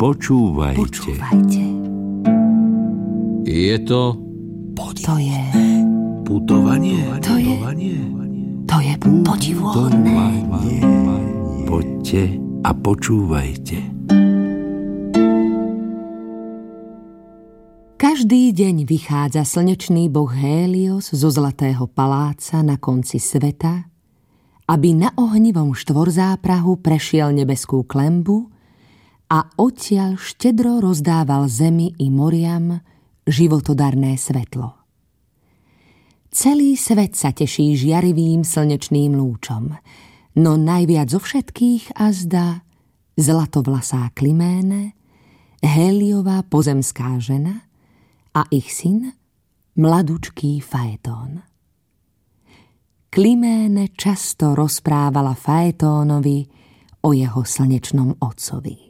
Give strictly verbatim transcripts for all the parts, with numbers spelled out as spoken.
počúvajte. Počúvajte. Je to... To je... Putovanie. To je... To je podivuhodné. Poďte a počúvajte. Každý deň vychádza slnečný boh Hélios zo zlatého paláca na konci sveta, aby na ohnivom štvorzáprahu prešiel nebeskú klembu a odtiaľ štedro rozdával zemi i moriam životodarné svetlo. Celý svet sa teší žiarivým slnečným lúčom, no najviac zo všetkých azda zlatovlasá Kliméne, Héliová pozemská žena a ich syn, mladučký Faetón. Kliméne často rozprávala Faetónovi o jeho slnečnom otcovi.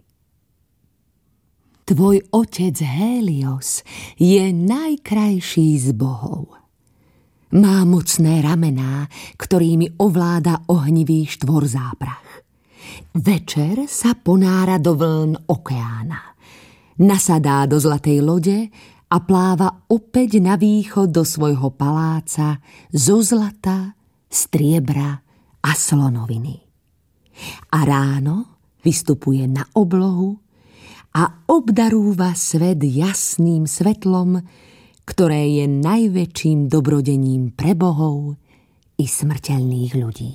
Tvoj otec Hélios je najkrajší z bohov. Má mocné ramená, ktorými ovláda ohnivý štvorzáprach. Večer sa ponára do vln okeána. Nasadá do zlatej lode a pláva opäť na východ do svojho paláca zo zlata, striebra a slonoviny. A ráno vystupuje na oblohu a obdarúva svet jasným svetlom, ktoré je najväčším dobrodením pre bohov i smrteľných ľudí.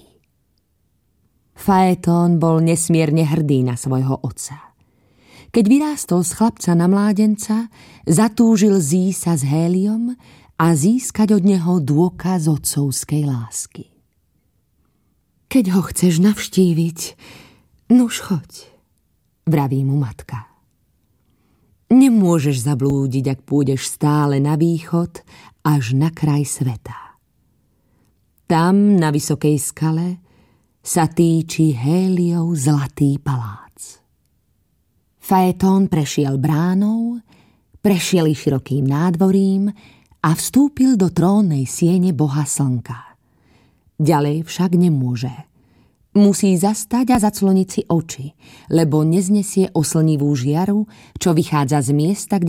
Faetón bol nesmierne hrdý na svojho otca. Keď vyrástol z chlapca na mládenca, zatúžil zísť sa s Héliom a získať od neho dôkaz otcovskej lásky. Keď ho chceš navštíviť, nuž choď, vraví mu matka. Nemôžeš zablúdiť, ak pôjdeš stále na východ až na kraj sveta. Tam, na vysokej skale, sa týči Héliov zlatý palác. Faetón prešiel bránou, prešiel i širokým nádvorím a vstúpil do trónnej siene boha slnka. Ďalej však nemôže. Musí zastať a zacloniť si oči, lebo neznesie oslnivú žiaru, čo vychádza z miesta, kde